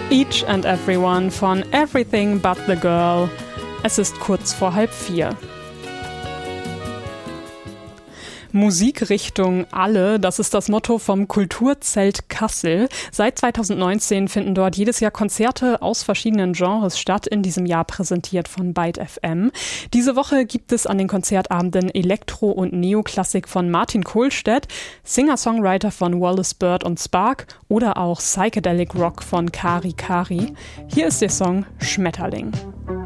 Each and Everyone von Everything But the Girl. Es ist kurz vor 3:30. Musikrichtung alle, das ist das Motto vom Kulturzelt Kassel. Seit 2019 finden dort jedes Jahr Konzerte aus verschiedenen Genres statt, in diesem Jahr präsentiert von Byte FM. Diese Woche gibt es an den Konzertabenden Elektro- und Neoklassik von Martin Kohlstedt, Singer-Songwriter von Wallace Bird und Spark oder auch Psychedelic Rock von Kari Kari. Hier ist der Song Schmetterling.